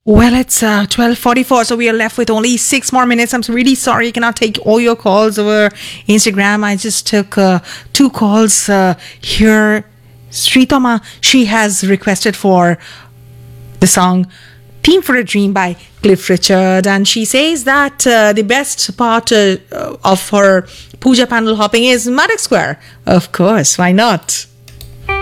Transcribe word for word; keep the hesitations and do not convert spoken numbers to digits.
Well, it's uh, twelve forty-four, so we are left with only six more minutes. I'm really sorry I cannot take all your calls over Instagram. I just took uh, two calls uh, here. Sritoma, she has requested for the song Team for a Dream by Cliff Richard, and she says that uh, the best part uh, of her puja panel hopping is Madak Square. Of course, why not?